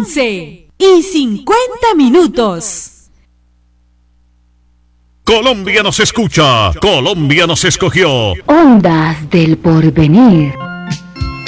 11:50. Colombia nos escucha, Colombia nos escogió. Ondas del Porvenir.